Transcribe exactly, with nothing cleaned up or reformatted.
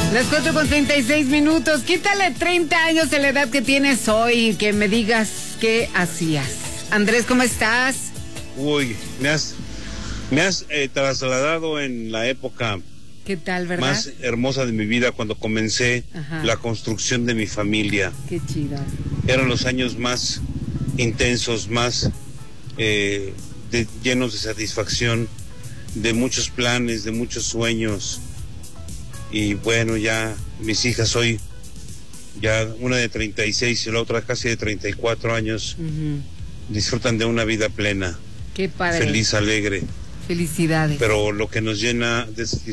Las cuatro con treinta y seis minutos. Quítale treinta años de la edad que tienes hoy y que me digas qué hacías. Andrés, ¿cómo estás? Uy, me has, me has eh, trasladado en la época ¿Qué tal, verdad? más hermosa de mi vida, cuando comencé Ajá. la construcción de mi familia. Qué chido. Eran los años más intensos, más eh, de, llenos de satisfacción, de muchos planes, de muchos sueños. Y bueno, ya mis hijas hoy, ya una de treinta y seis y la otra casi de treinta y cuatro años, uh-huh. disfrutan de una vida plena. Qué padre. Feliz, alegre. Felicidades. Pero lo que nos llena de